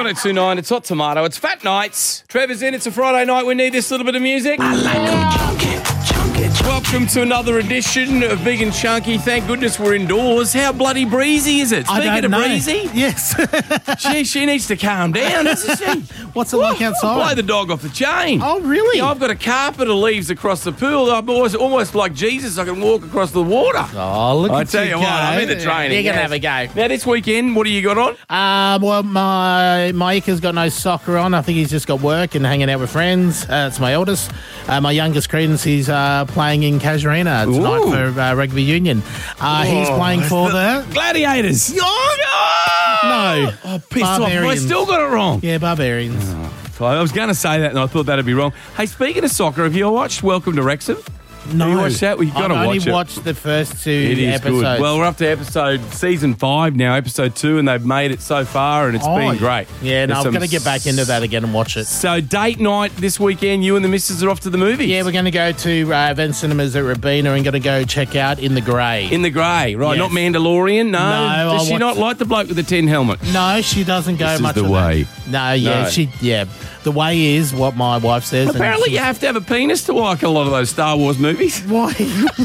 1029, it's Hot Tomato. It's Fat Nights. Trevor's in. It's a Friday night. We need this little bit of music. I like 'em chunky. Welcome to another edition of Big and Chunky. Thank goodness we're indoors. How bloody breezy is it? Speaking of breezy, Yes. she needs to calm down, doesn't she? What's it like outside? Blow the dog off the chain. Oh, really? Yeah, I've got a carpet of leaves across the pool. I'm almost like Jesus. I can walk across the water. Oh, look I at tell you you go. what, I'm in the training. You're going to yes. have a go. Now, this weekend, what do you got on? Well, my Ika's got no soccer on. I think he's just got work and hanging out with friends. It's my eldest. My youngest, Credence, he's playing in Casuarina tonight for rugby union. He's playing for the Gladiators. No. Oh, pissed off. I still got it wrong. Yeah, Barbarians. I was going to say that, and I thought that'd be wrong. Hey, speaking of soccer, have you watched Welcome to Wrexham? No. Have you watched that? Well, you've got to watch it. I've only watched the first two It is episodes. good. Well, we're up to season 5 now, episode 2, and they've made it so far, and it's been great. Yeah, no, There's I'm some going to get back into that again and watch it. So, date night this weekend, you and the missus are off to the movies. Yeah, we're going to go to Event Cinemas at Robina and going to go check out In the Grey. In the Grey, right? Yes. Not Mandalorian, no. No, Does she not like the bloke with the tin helmet? No, she doesn't go This much is the of that. way. No, yeah, No. The way is what my wife says. and Apparently, you have to have a penis to like a lot of those Star Wars movies. Why?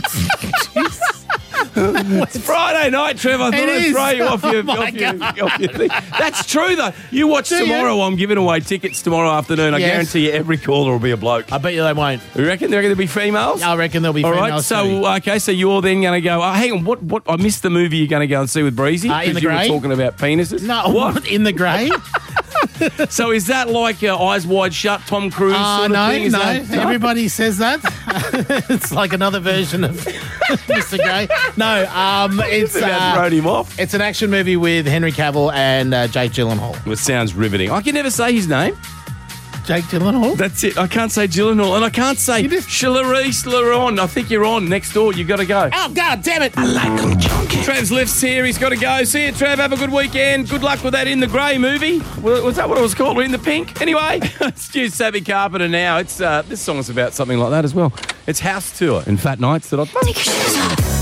It's Friday night, Trevor. I thought I'd throw you off your thing. That's true, though. You watch tomorrow. I'm giving away tickets tomorrow afternoon. I guarantee you every caller will be a bloke. I bet you they won't. You reckon they're going to be females? I reckon there'll be All females. right, so you're then going to go, hang on, what? I missed the movie you're going to go and see with Breezy. In the you Grey? were talking about penises. No, what? In the Grey? So is that like Eyes Wide Shut, Tom Cruise sort of thing? No. That, Everybody says that. It's like another version of Mr. Grey. No, it's wrote him off. It's an action movie with Henry Cavill and Jake Gyllenhaal. It sounds riveting. I can never say his name. Jake Gyllenhaal? That's it. I can't say Gyllenhaal, and I can't say Charlize Theron. I think you're on next door. You got to go. Oh, God damn it. I like them chunky. Trev's lifts here. He's got to go. See you, Trev. Have a good weekend. Good luck with that In the Grey movie. Was that what it was called? In the Pink? Anyway, Stu Savvy Carpenter now. It's this song's about something like that as well. It's House Tour and Fat Nights.